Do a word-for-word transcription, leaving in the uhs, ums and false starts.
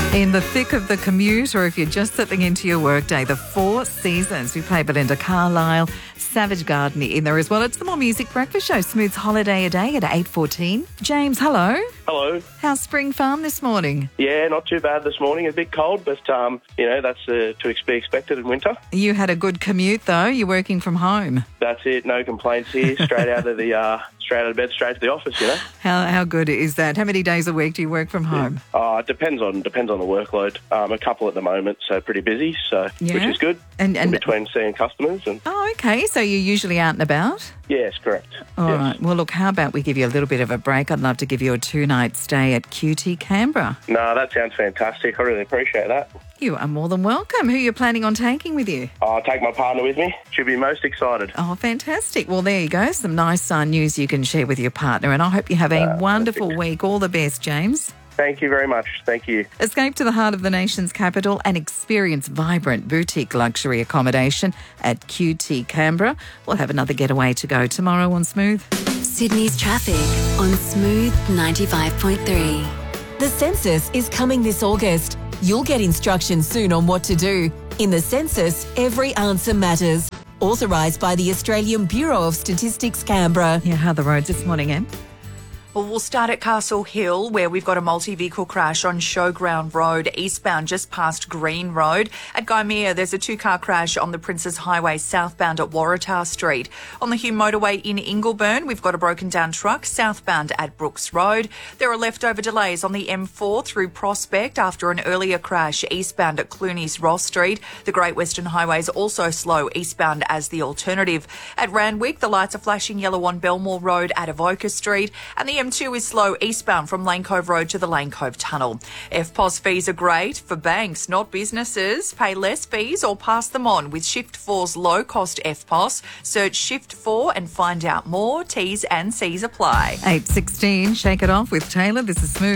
In the thick of the commute, or if you're just slipping into your workday, the Four Seasons. We play Belinda Carlisle, Savage Garden in there as well. It's the More Music Breakfast Show. Smooth's Holiday a Day at eight fourteen. James, hello. Hello. How's Spring Farm this morning? Yeah, not too bad this morning. A bit cold, but, um, you know, that's uh, to be expected in winter. You had a good commute, though. You're working from home. That's it. No complaints here. Straight out of the uh, straight out of bed, straight to the office, you know. How how good is that? How many days a week do you work from home? Uh, it depends on depends on the workload. Um, a couple at the moment, so pretty busy, so Yeah. which is good. And- and- in between seeing customers and Oh, okay. So you're usually out and about? yes, correct. All yes. right. Well, look, how about we give you a little bit of a break? I'd love to give you a two-night stay at Q T Canberra. No, that sounds fantastic. I really appreciate that. You are more than welcome. Who are you planning on taking with you? I'll take my partner with me. She'll be most excited. Oh, fantastic. Well, there you go. Some nice uh, news you can share with your partner. And I hope you have a Uh, wonderful perfect. week. All the best, James. Thank you very much. Thank you. Escape to the heart of the nation's capital and experience vibrant boutique luxury accommodation at Q T Canberra. We'll have another getaway to go tomorrow on Smooth. Sydney's traffic on Smooth ninety-five point three. The census is coming this August. You'll get instructions soon on what to do. In the census, every answer matters. Authorised by the Australian Bureau of Statistics, Canberra. Yeah, how are the roads this morning, Em? Well, we'll start at Castle Hill, where we've got a multi-vehicle crash on Showground Road, eastbound just past Green Road. At Gymea, there's a two-car crash on the Princes Highway, southbound at Waratah Street. On the Hume Motorway in Ingleburn, we've got a broken-down truck, southbound at Brooks Road. There are leftover delays on the M four through Prospect after an earlier crash eastbound at Clooney's Ross Street. The Great Western Highway is also slow eastbound as the alternative. At Randwick, the lights are flashing yellow on Belmore Road at Avoca Street, and the M two is slow eastbound from Lane Cove Road to the Lane Cove Tunnel. F P O S fees are great for banks, not businesses. Pay less fees or pass them on with Shift four's low-cost F P O S. Search Shift four and find out more. T's and C's apply. eight sixteen, Shake It Off with Taylor. This is Smooth.